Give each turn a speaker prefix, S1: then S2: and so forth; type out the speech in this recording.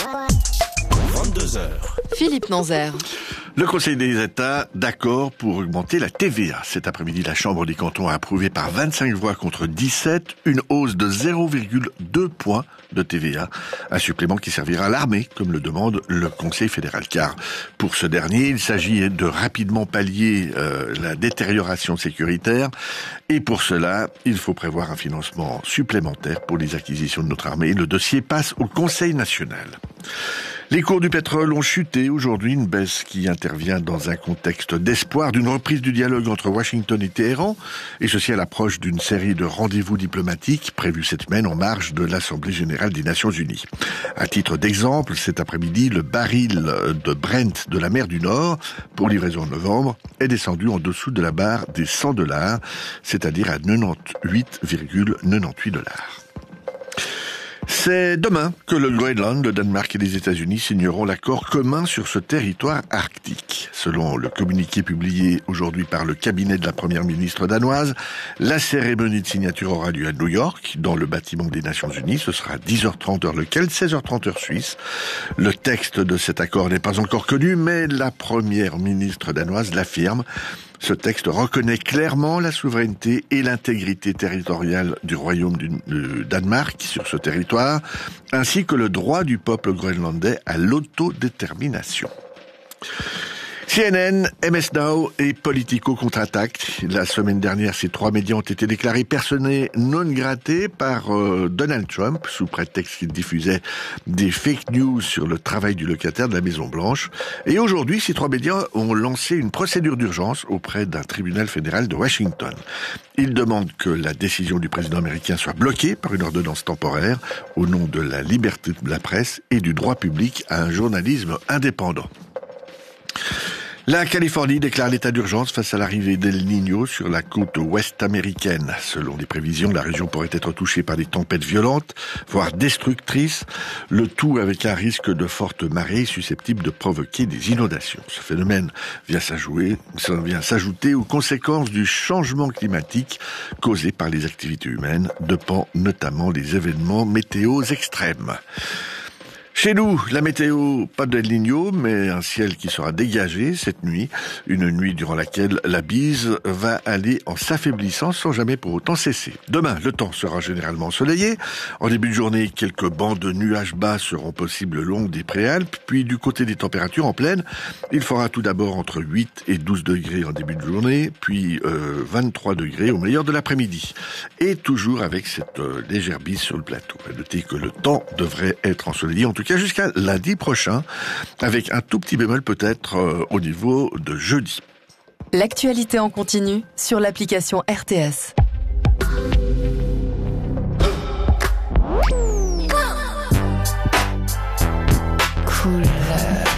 S1: 22h.
S2: Philippe Nanzer.
S3: Le Conseil des États d'accord pour augmenter la TVA. Cet après-midi, la Chambre des cantons a approuvé par 25 voix contre 17 une hausse de 0,2 points de TVA. Un supplément qui servira à l'armée, comme le demande le Conseil fédéral. Car pour ce dernier, il s'agit de rapidement pallier la détérioration sécuritaire. Et pour cela, il faut prévoir un financement supplémentaire pour les acquisitions de notre armée. Le dossier passe au Conseil national. Les cours du pétrole ont chuté aujourd'hui, une baisse qui intervient dans un contexte d'espoir d'une reprise du dialogue entre Washington et Téhéran, et ceci à l'approche d'une série de rendez-vous diplomatiques prévus cette semaine en marge de l'Assemblée générale des Nations unies. À titre d'exemple, cet après-midi, le baril de Brent de la mer du Nord, pour livraison en novembre, est descendu en dessous de la barre des $100, c'est-à-dire à 98,98 $. C'est demain que le Groenland, le Danemark et les États-Unis signeront l'accord commun sur ce territoire arctique. Selon le communiqué publié aujourd'hui par le cabinet de la première ministre danoise, la cérémonie de signature aura lieu à New York, dans le bâtiment des Nations Unies. Ce sera 10h30 heure locale, 16h30 heure suisse. Le texte de cet accord n'est pas encore connu, mais la première ministre danoise l'affirme. Ce texte reconnaît clairement la souveraineté et l'intégrité territoriale du royaume du Danemark sur ce territoire, ainsi que le droit du peuple groenlandais à l'autodétermination. CNN, MS Now et Politico contre-attaquent. La semaine dernière, ces trois médias ont été déclarés persona non grata par Donald Trump, sous prétexte qu'il diffusait des fake news sur le travail du locataire de la Maison-Blanche. Et aujourd'hui, ces trois médias ont lancé une procédure d'urgence auprès d'un tribunal fédéral de Washington. Ils demandent que la décision du président américain soit bloquée par une ordonnance temporaire au nom de la liberté de la presse et du droit public à un journalisme indépendant. La Californie déclare l'état d'urgence face à l'arrivée d'El Niño sur la côte ouest américaine. Selon les prévisions, la région pourrait être touchée par des tempêtes violentes, voire destructrices, le tout avec un risque de fortes marées susceptibles de provoquer des inondations. Ce phénomène vient s'ajouter aux conséquences du changement climatique causé par les activités humaines, dépend notamment des événements météo extrêmes. Chez nous, la météo, pas d'El Niño, mais un ciel qui sera dégagé cette nuit. Une nuit durant laquelle la bise va aller en s'affaiblissant sans jamais pour autant cesser. Demain, le temps sera généralement ensoleillé. En début de journée, quelques bancs de nuages bas seront possibles le long des préalpes. Puis du côté des températures en plaine, il fera tout d'abord entre 8 et 12 degrés en début de journée, puis 23 degrés au meilleur de l'après-midi. Et toujours avec cette légère bise sur le plateau. Notez que le temps devrait être ensoleillé, en tout cas jusqu'à lundi prochain, avec un tout petit bémol peut-être au niveau de jeudi.
S2: L'actualité en continu sur l'application RTS. Cool.